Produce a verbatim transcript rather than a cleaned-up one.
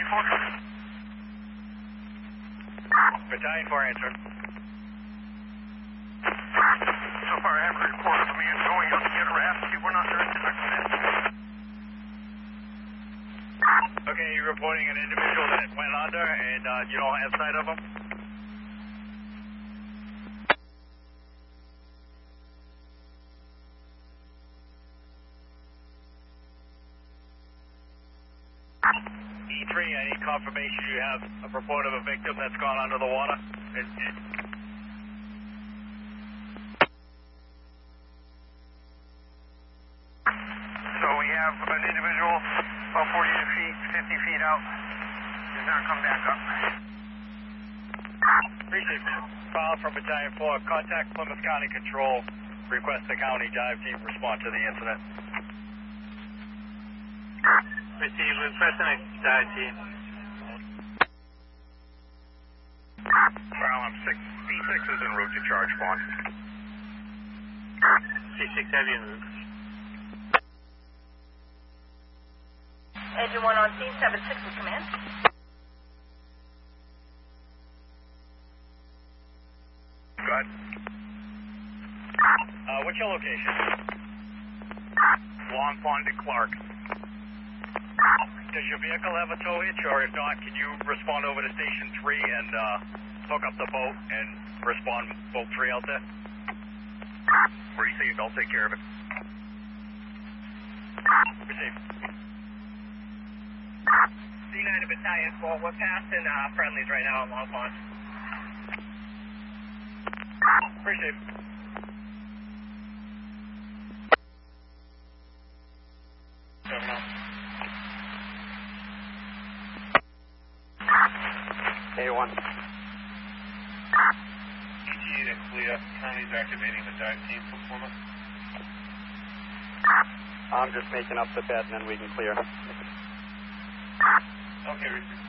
four. Battalion four answer. So far, I have a report of a man going up to get a raft. We're not directed to command. Okay, you're reporting an individual that went under and uh, you don't have sight of him? E three, I need confirmation you have a report of a victim that's gone under the water. It, it, So we have an individual about forty feet, fifty feet out. Does not come back up. Appreciate it. File from Battalion four. Contact Plymouth County Control. Request the county dive team respond to the incident. Receive, requesting a dive team. Well, I'm six. D six is en route to charge point. C six heavy en route. Engine one on scene, seven six with command. Go ahead. Uh, what's your location? Long Pond to Clark. Does your vehicle have a tow hitch, or if not, can you respond over to Station three and uh, hook up the boat and respond boat three out there? Received. I'll take care of it. Received. C nine to Battalion four. We're passing uh, friendlies right now on Long Pond. Appreciate it. Seven up. A one. E T A to clear. County's activating the dive team for Plymouth. I'm just making up the bed and then we can clear. Okay, receive.